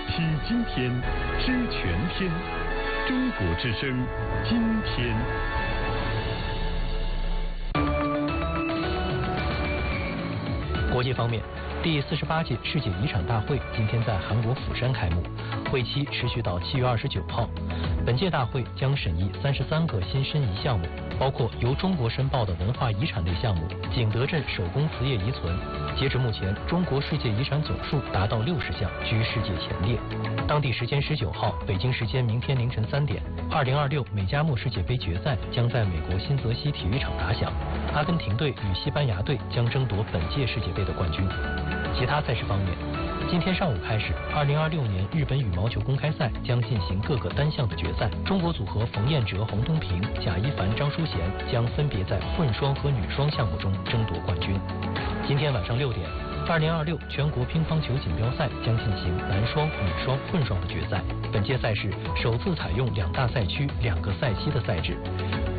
听今天，知全天。中国之声，今天。 国际方面，第48届世界遗产大会今天在韩国釜山开幕，会期持续到7月29号。本届大会将审议33个新申遗项目，包括由中国申报的文化遗产类项目景德镇手工瓷业遗存。截至目前，中国世界遗产总数达到60项，居世界前列。当地时间19号，北京时间明天凌晨3点，2026美加墨世界杯决赛将在美国新泽西体育场打响，阿根廷队与西班牙队将争夺本届世界杯的冠军。其他赛事方面，今天上午开始，2026年日本羽毛球公开赛将进行各个单项的决赛。中国组合冯彦哲、洪东平、贾一凡、张淑贤将分别在混双和女双项目中争夺冠军。今天晚上6点，2026全国乒乓球锦标赛将进行男双、女双、混双的决赛。本届赛事首次采用2大赛区、2个赛期的赛制。